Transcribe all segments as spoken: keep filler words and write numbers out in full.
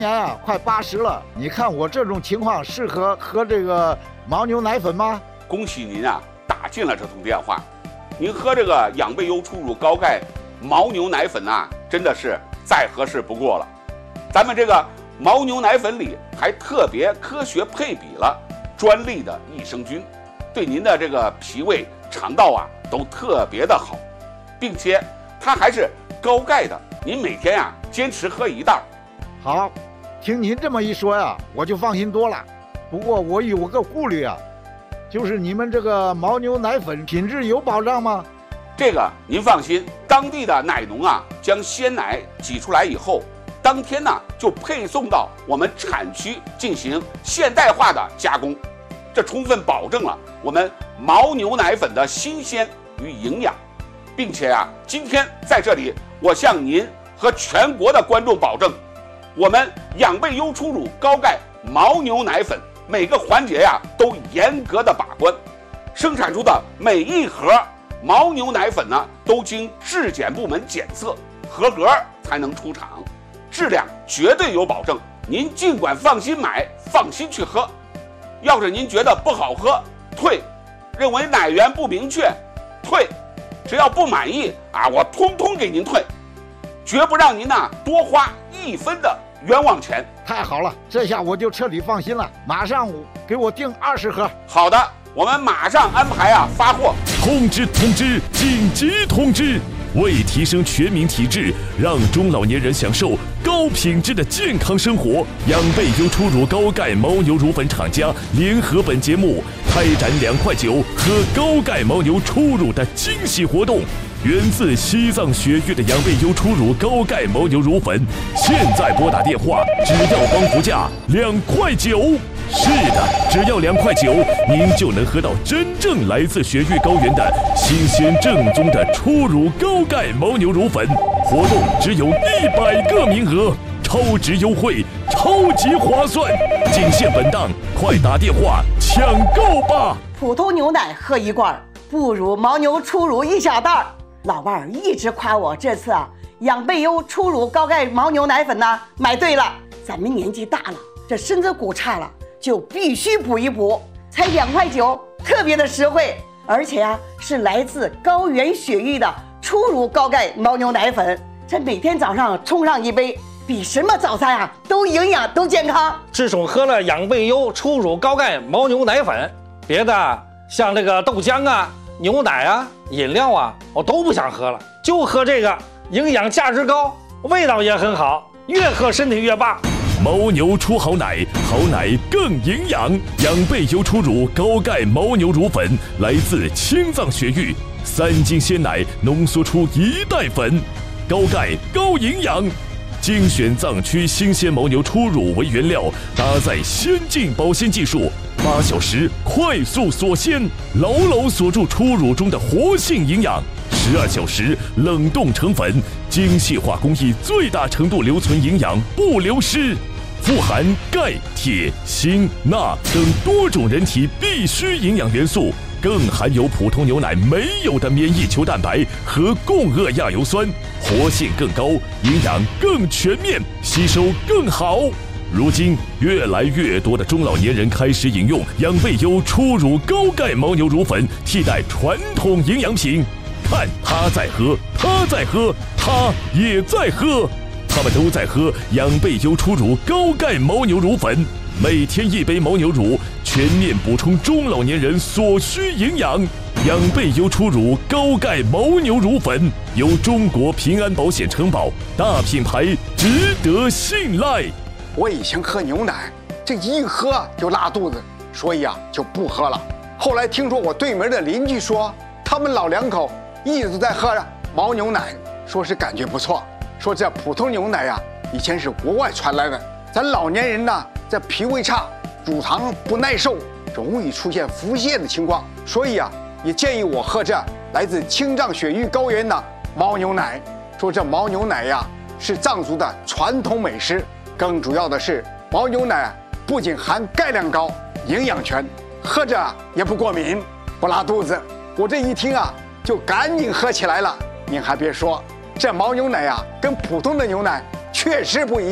年啊，快八十了，你看我这种情况适合喝这个牦牛奶粉吗？ 恭喜您啊，打进了这通电话。您喝这个养贝优初乳高钙牦牛奶粉啊，真的是再合适不过了。咱们这个牦牛奶粉里还特别科学配比了专利的益生菌，对您的这个脾胃、肠道啊都特别的好，并且它还是高钙的。您每天啊坚持喝一袋。 好，听您这么一说呀，我就放心多了。不过我有个顾虑啊，就是你们这个牦牛奶粉品质有保障吗？ 这个您放心，当地的奶农啊，将鲜奶挤出来以后，当天呢就配送到我们产区进行现代化的加工，这充分保证了我们牦牛奶粉的新鲜与营养，并且啊，今天在这里，我向您和全国的观众保证，我们养贝优初乳高钙牦牛奶粉每个环节呀都严格的把关，生产出的每一盒牦牛奶粉呢都经质检部门检测合格才能出厂，质量绝对有保证。您尽管放心买，放心去喝。要是您觉得不好喝，退；认为奶源不明确，退。只要不满意啊，我通通给您退，绝不让您呐多花一分的冤枉钱。 太好了，这下我就彻底放心了。马上给我订二十盒。 好的，我们马上安排啊发货。 通知通知，紧急通知！为提升全民体质，让中老年人享受高品质的健康生活，养贝优初乳高钙牦牛乳粉厂家联合本节目开展两块九喝高钙牦牛初乳的惊喜活动。源自西藏雪域的养贝优初乳高钙牦牛乳粉，现在拨打电话，只要帮扶价两块九。是的，只要两块九，您就能喝到真正来自雪域高原的新鲜正宗的初乳高钙牦牛乳粉。活动只有一百个名额，超值优惠，超级划算，仅限本档，快打电话抢购吧！ 普通牛奶喝一罐，不如牦牛初乳一小袋。老伴儿一直夸我这次啊，养贝优初乳高钙牦牛奶粉呢买对了。咱们年纪大了，这身子骨差了，就必须补一补，才两块九，特别的实惠，而且啊是来自高原雪域的初乳高钙牦牛奶粉，这每天早上冲上一杯，比什么早餐啊都营养都健康。 自从喝了养贝优初乳高钙牦牛奶粉，别的像这个豆浆啊、牛奶啊、饮料啊，我都不想喝了，就喝这个，营养价值高，味道也很好，越喝身体越棒。 牦牛出好奶，好奶更营养。养贝优初乳高钙牦牛乳粉来自青藏雪域，三斤鲜奶浓缩出一袋粉，高钙高营养。精选藏区新鲜牦牛初乳为原料，搭载先进保鲜技术，八小时快速锁鲜，牢牢锁住初乳中的活性营养。十二小时冷冻成粉，精细化工艺最大程度留存营养不流失，富含钙、铁、锌、钠等多种人体必需营养元素，更含有普通牛奶没有的免疫球蛋白和共轭亚油酸，活性更高，营养更全面，吸收更好。如今，越来越多的中老年人开始饮用养贝优初乳高钙牦牛乳粉替代传统营养品。看，他在喝，他在喝，他也在喝，他们都在喝养贝优初乳高钙牦牛乳粉。每天一杯牦牛乳，全面补充中老年人所需营养。养贝优初乳高钙牦牛乳粉由中国平安保险承保，大品牌，值得信赖。 我以前喝牛奶，这一喝就拉肚子，所以啊就不喝了。后来听说我对门的邻居说，他们老两口一直在喝牦牛奶，说是感觉不错，说这普通牛奶呀、啊，以前是国外传来的，咱老年人呢，这脾胃差，乳糖不耐受，容易出现腹泻的情况，所以啊，也建议我喝这来自青藏雪域高原的牦牛奶。说这牦牛奶呀，是藏族的传统美食，更主要的是牦牛奶不仅含钙量高，营养全，喝着也不过敏，不拉肚子。我这一听啊，就赶紧喝起来了。您还别说，这牦牛奶呀、啊，跟普通的牛奶确实不一样，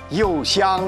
又香。